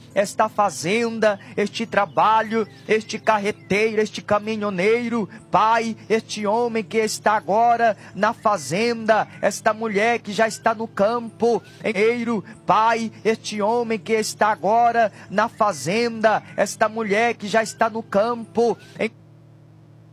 esta fazenda, este trabalho, este carreteiro, este caminhoneiro, Pai, este homem que está agora na fazenda, esta mulher que já está no campo, Pai, este homem que está agora na fazenda, esta mulher que já está no campo,